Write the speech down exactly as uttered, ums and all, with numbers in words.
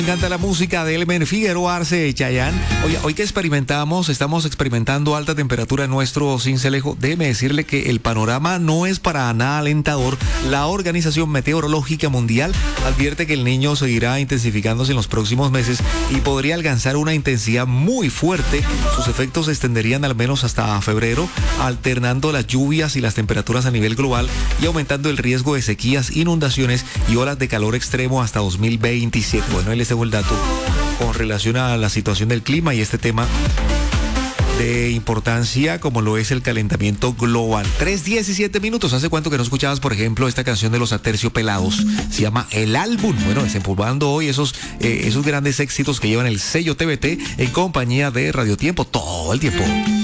Me encanta la música de Elmer Figueroa Arce Chayanne. Hoy, hoy que experimentamos, estamos experimentando alta temperatura en nuestro Sincelejo. Déjeme decirle que el panorama no es para nada alentador. La Organización Meteorológica Mundial advierte que el Niño seguirá intensificándose en los próximos meses y podría alcanzar una intensidad muy fuerte. Sus efectos se extenderían al menos hasta febrero, alternando las lluvias y las temperaturas a nivel global y aumentando el riesgo de sequías, inundaciones y olas de calor extremo hasta dos mil veintisiete. Bueno, él les dejo el dato con relación a la situación del clima y este tema de importancia como lo es el calentamiento global. tres diecisiete minutos. ¿Hace cuánto que no escuchabas, por ejemplo, esta canción de los Aterciopelados? Se llama El Álbum. Bueno, desempolvando hoy esos, eh, esos grandes éxitos que llevan el sello T V T en compañía de Radio Tiempo todo el tiempo.